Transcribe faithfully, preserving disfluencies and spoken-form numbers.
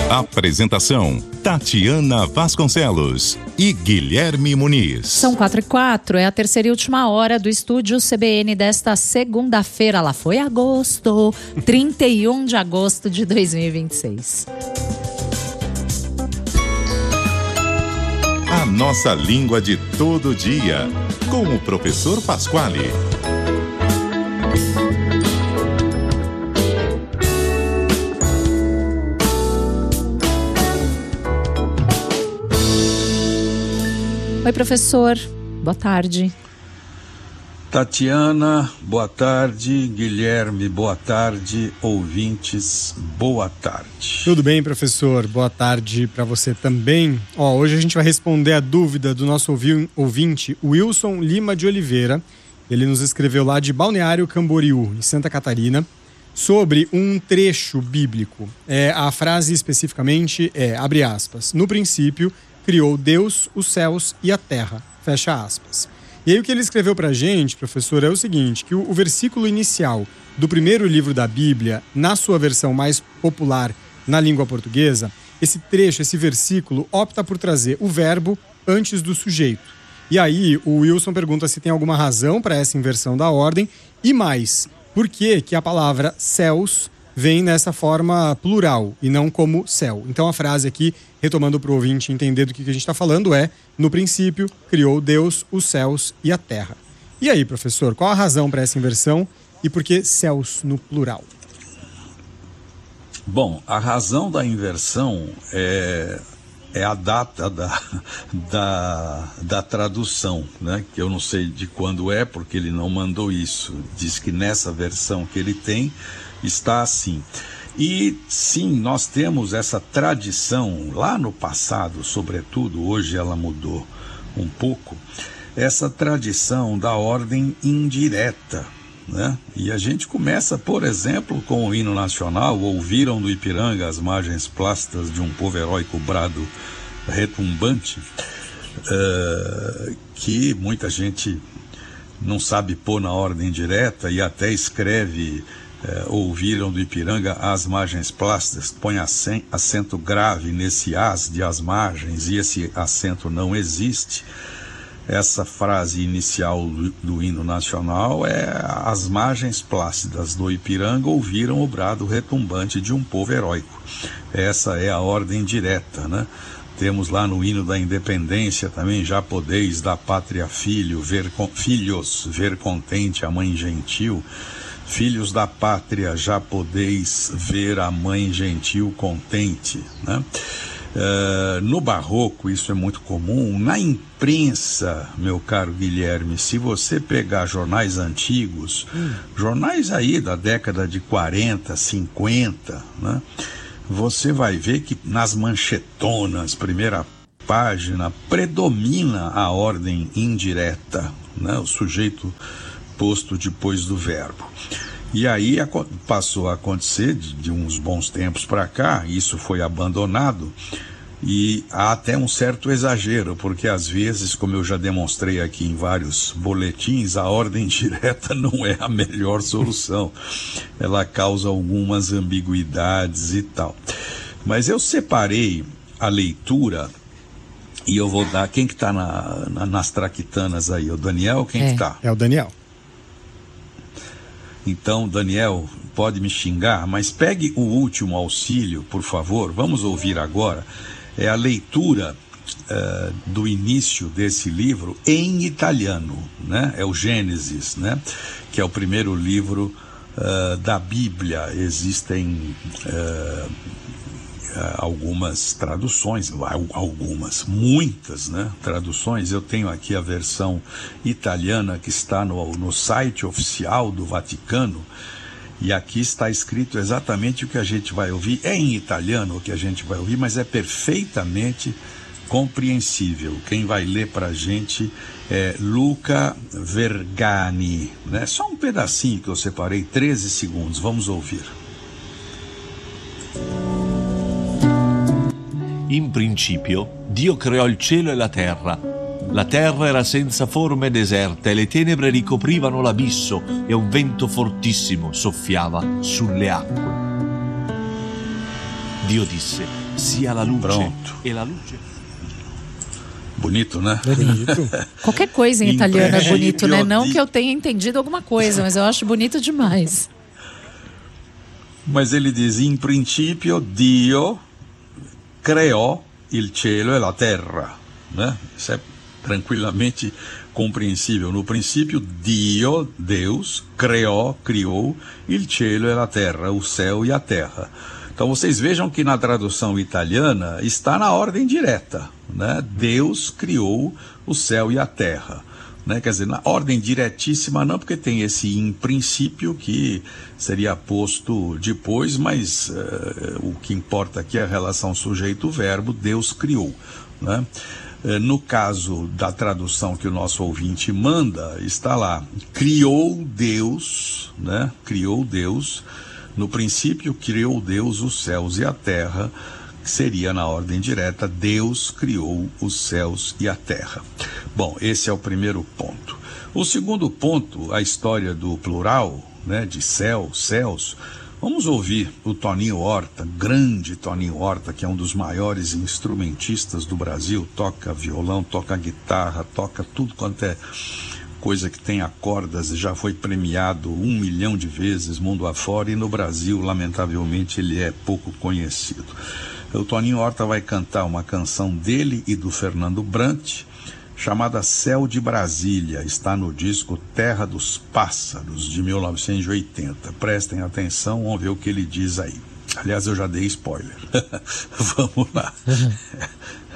Apresentação: Tatiana Vasconcelos e Guilherme Muniz. São quatro e quatro, é a terceira e última hora do Estúdio C B N desta segunda-feira. Lá foi agosto, trinta e um de agosto de dois mil e vinte e seis. A nossa língua de todo dia, com o professor Pasquale. Oi, professor. Boa tarde. Tatiana, boa tarde. Guilherme, boa tarde. Ouvintes, boa tarde. Tudo bem, professor? Boa tarde para você também. Ó, hoje a gente vai responder a dúvida do nosso ouvinte, Wilson Lima de Oliveira. Ele nos escreveu lá de Balneário Camboriú, em Santa Catarina, sobre um trecho bíblico. É, a frase especificamente é, abre aspas, no princípio criou Deus os céus e a terra, fecha aspas. E aí o que ele escreveu pra gente, professor, é o seguinte, que o, o versículo inicial do primeiro livro da Bíblia, na sua versão mais popular na língua portuguesa, esse trecho, esse versículo, opta por trazer o verbo antes do sujeito. E aí o Wilson pergunta se tem alguma razão para essa inversão da ordem e mais, por que que a palavra céus vem nessa forma plural e não como céu. Então a frase aqui, retomando para o ouvinte entender do que a gente está falando, é: no princípio criou Deus os céus e a terra. E aí, professor, qual a razão para essa inversão e por que céus no plural? Bom, a razão da inversão é, é a data da, da, da tradução, né? Que eu não sei de quando é, porque ele não mandou isso. Diz que nessa versão que ele tem está assim. E sim, nós temos essa tradição lá no passado, sobretudo, hoje ela mudou um pouco, essa tradição da ordem indireta, né? E a gente começa, por exemplo, com o hino nacional, ouviram do Ipiranga as margens plácidas de um povo heróico brado retumbante, uh, que muita gente não sabe pôr na ordem direta e até escreve É, ouviram do Ipiranga as margens plácidas, põe acento grave nesse as de as margens e esse acento não existe. Essa frase inicial do, do hino nacional é: as margens plácidas do Ipiranga ouviram o brado retumbante de um povo heróico. Essa é a ordem direta, né? Temos lá no hino da independência também: já podeis da pátria filho, ver, filhos ver contente a mãe gentil. Filhos da pátria, já podeis ver a mãe gentil contente, né? Uh, no barroco isso é muito comum. Na imprensa, meu caro Guilherme, se você pegar jornais antigos, hum. jornais aí da década de quarenta, cinquenta, né? Você vai ver que nas manchetonas, primeira página, predomina a ordem indireta, né? O sujeito posto depois do verbo. E aí passou a acontecer de, de uns bons tempos para cá, isso foi abandonado e há até um certo exagero, porque às vezes, como eu já demonstrei aqui em vários boletins, a ordem direta não é a melhor solução, ela causa algumas ambiguidades e tal. Mas eu separei a leitura e eu vou dar, quem que está na, na, nas traquitanas aí, o Daniel, quem é. que está? É o Daniel. Então, Daniel, pode me xingar, mas pegue o último auxílio, por favor. Vamos ouvir agora. É a leitura uh, do início desse livro em italiano, né? É o Gênesis, né? Que é o primeiro livro uh, da Bíblia. Existem uh, algumas traduções, algumas, muitas, né, traduções. Eu tenho aqui a versão italiana que está no, no site oficial do Vaticano, e aqui está escrito exatamente o que a gente vai ouvir. É em italiano o que a gente vai ouvir, mas é perfeitamente compreensível. Quem vai ler para a gente é Luca Vergani, né? Só um pedacinho que eu separei, treze segundos, vamos ouvir. In principio, Dio creò il cielo e la terra. La terra era senza forma e deserta, e le tenebre ricoprivano l'abisso, e un vento fortissimo soffiava sulle acque. Dio disse: sia la luce. Pronto. E la luce. Bonito, né? Bonito. Qualquer coisa em In italiano é bonito, né? principio Não di- que eu tenha entendido alguma coisa, mas eu acho bonito demais. Mas ele diz, in principio Dio creò il cielo e la terra, né? Isso é tranquilamente compreensível. No princípio, Dio, Deus, creò, criou, il cielo e la terra, o céu e a terra. Então vocês vejam que na tradução italiana está na ordem direta, né? Deus criou o céu e a terra. Né? Quer dizer, na ordem diretíssima não, porque tem esse em princípio que seria posto depois, mas uh, o que importa aqui é a relação sujeito-verbo, Deus criou. Né? Uh, no caso da tradução que o nosso ouvinte manda, está lá, criou Deus, né? Criou Deus, no princípio criou Deus os céus e a terra, seria na ordem direta, Deus criou os céus e a terra. Bom, esse é o primeiro ponto. O segundo ponto, a história do plural, né, de céu, céus. Vamos ouvir o Toninho Horta, grande Toninho Horta, que é um dos maiores instrumentistas do Brasil, toca violão, toca guitarra, toca tudo quanto é coisa que tem cordas, já foi premiado um milhão de vezes mundo afora, e no Brasil, lamentavelmente, ele é pouco conhecido. O Toninho Horta vai cantar uma canção dele e do Fernando Brant, chamada Céu de Brasília. Está no disco Terra dos Pássaros, de mil novecentos e oitenta. Prestem atenção, vamos ver o que ele diz aí. Aliás, eu já dei spoiler. Vamos lá.